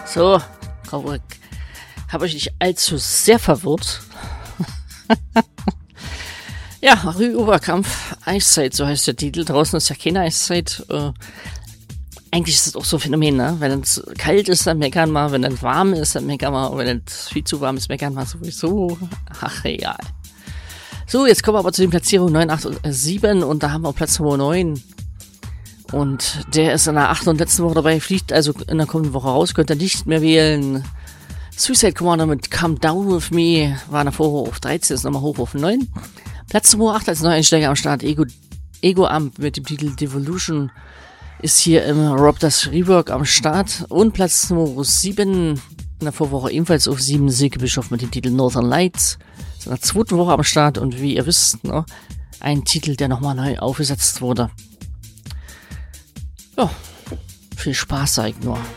So, habe ich nicht allzu sehr verwirrt. Ja, Rü-Oberkampf, Eiszeit, so heißt der Titel. Draußen ist ja keine Eiszeit. Eigentlich ist es auch so ein Phänomen, ne? Wenn es kalt ist, dann meckern wir. Wenn es warm ist, dann meckern wir. Und wenn es viel zu warm ist, meckern wir sowieso. Ach, egal. So, jetzt kommen wir aber zu den Platzierungen 9, 8 und 7. Und da haben wir Platz Nummer 9. Und der ist in der 8. und letzten Woche dabei, fliegt also in der kommenden Woche raus, könnt ihr nicht mehr wählen. Suicide Commander mit Come Down With Me war davor auf 13, ist nochmal hoch auf 9. Platz Nummer 8 als Neueinsteiger am Start, Ego Amp mit dem Titel Devolution ist hier im Rob das Rework am Start. Und Platz Nummer 7 in der Vorwoche ebenfalls auf 7, Silke Bischof mit dem Titel Northern Lights. Ist in der 2. Woche am Start und wie ihr wisst, ne, ein Titel, der nochmal neu aufgesetzt wurde. Ja, viel Spaß, sag ich nur.